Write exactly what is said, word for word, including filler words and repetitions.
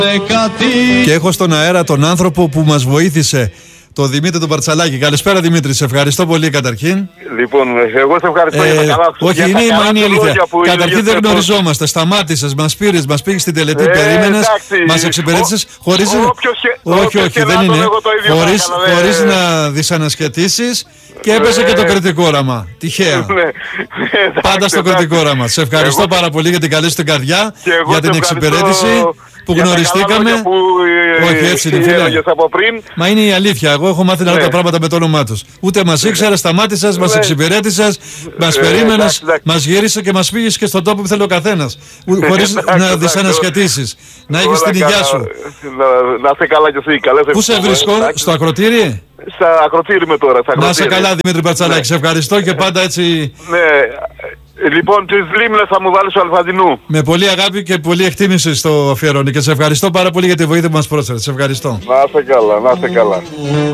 Και έχω στον αέρα τον άνθρωπο που μας βοήθησε, το Δημήτρη τον Παρτσαλάκη. Καλησπέρα Δημήτρη, σε ευχαριστώ πολύ καταρχήν. Λοιπόν, εγώ σε ευχαριστώ ε, για τα καλά σου. Όχι, είναι, είναι η αλήθεια. Καταρχήν δεν γνωριζόμαστε. Σταμάτησες, μας πήρες, μας πήγες στην τελετή, ε, περίμενες, μας εξυπηρέτησες χωρίς... Όχι, όχι, δεν είναι. Χωρίς, χωρίς να δυσανασχετήσεις και έπεσε και το κριτικό όραμα. Τυχαία. Πάντα στο κριτικό όραμα. Σε ευχαριστώ πάρα πολύ για την καλή σου καρδιά, για την εξυπηρέτηση που γνωριστήκαμε. Που, όχι, έτσι είναι, φίλε. Μα είναι η αλήθεια. Εγώ έχω μάθει να λέω τα πράγματα με το όνομά τους. Ούτε μας ήξερα, σταμάτησες, μας εξυπηρέτησες, μας περίμενες, μας γύρισες και μας πήγες και στον τόπο που θέλει ο καθένας. Χωρίς να δυσανασχετήσεις. Να έχεις την υγειά σου. Να είσαι καλά κι εσύ. Πού σε βρίσκω, στο ακροτήρι? Στα ακροτήρι με τώρα. Να είσαι καλά Δημήτρη Παρτσαλάκη. Σε ευχαριστώ και πάντα έτσι. Ναι. Λοιπόν, τις Λίμνες θα μου βάλεις ο Αλφαντινού. Με πολύ αγάπη και πολύ εκτίμηση στο αφιερώνει και σε ευχαριστώ πάρα πολύ για τη βοήθεια που μας πρόσφερε. Σε ευχαριστώ. Να είστε καλά, να είστε καλά.